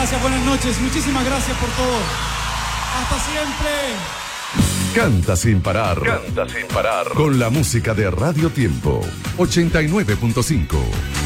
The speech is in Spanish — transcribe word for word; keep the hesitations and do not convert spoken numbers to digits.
gracias, buenas noches. Muchísimas gracias por todo. Hasta siempre. Canta sin parar. Canta sin parar. Con la música de Radio Tiempo. ochenta y nueve punto cinco.